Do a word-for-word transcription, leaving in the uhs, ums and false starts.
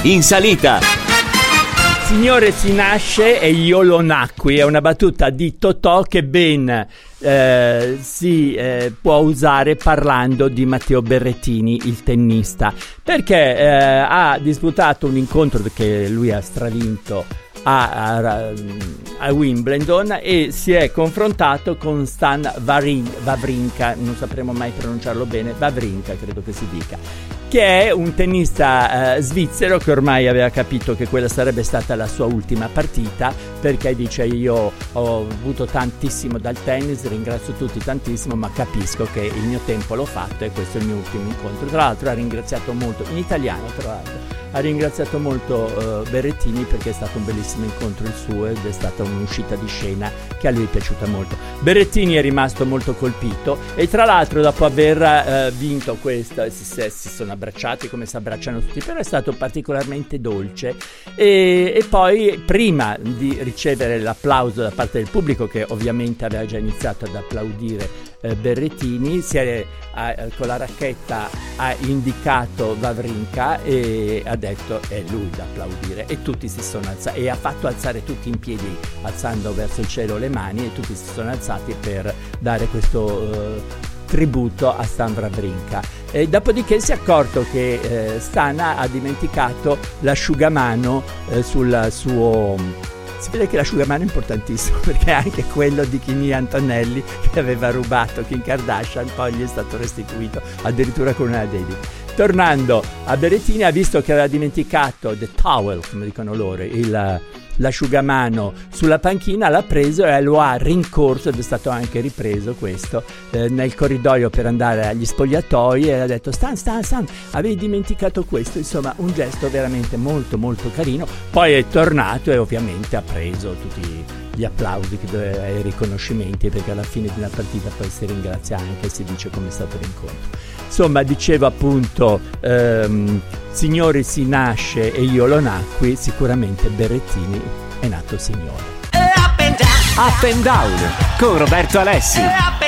in salita. Signore si nasce e io lo nacqui, è una battuta di Totò che ben eh, si eh, può usare parlando di Matteo Berrettini, il tennista, perché eh, ha disputato un incontro che lui ha stravinto a, a, a Wimbledon e si è confrontato con Stan Varin, Wawrinka, non sapremo mai pronunciarlo bene, Wawrinka credo che si dica, che è un tennista eh, svizzero che ormai aveva capito che quella sarebbe stata la sua ultima partita, perché dice: io ho avuto tantissimo dal tennis, ringrazio tutti tantissimo, ma capisco che il mio tempo l'ho fatto e questo è il mio ultimo incontro. Tra l'altro ha ringraziato molto, in italiano tra l'altro, ha ringraziato molto uh, Berrettini perché è stato un bellissimo incontro il suo ed è stata un'uscita di scena che a lui è piaciuta molto. Berrettini è rimasto molto colpito e tra l'altro dopo aver uh, vinto questo si, si sono abbracciati come si abbracciano tutti, però è stato particolarmente dolce e, e poi prima di ricevere l'applauso da parte del pubblico, che ovviamente aveva già iniziato ad applaudire eh, Berrettini, si è, ha, con la racchetta ha indicato Wawrinka e ha detto è lui da applaudire, e tutti si sono alzati e ha fatto alzare tutti in piedi alzando verso il cielo le mani, e tutti si sono alzati per dare questo eh, tributo a Stan Wawrinka. E dopodiché si è accorto che eh, Stan ha dimenticato l'asciugamano eh, sul suo... Si vede che l'asciugamano è importantissimo, perché è anche quello di Kimi Antonelli che aveva rubato Kim Kardashian, poi gli è stato restituito addirittura con una dedica. Tornando a Berrettini, ha visto che aveva dimenticato the towel, come dicono loro, il, l'asciugamano sulla panchina, l'ha preso e lo ha rincorso, ed è stato anche ripreso questo eh, nel corridoio per andare agli spogliatoi, e ha detto Stan, Stan, Stan, avevi dimenticato questo. Insomma, un gesto veramente molto molto carino. Poi è tornato e ovviamente ha preso tutti gli applausi e i riconoscimenti, perché alla fine di una partita poi si ringrazia anche e si dice come è stato l'incontro. Insomma, dicevo appunto, ehm, signore si nasce e io lo nacqui, sicuramente Berrettini è nato signore. Up and down con Roberto Alessi.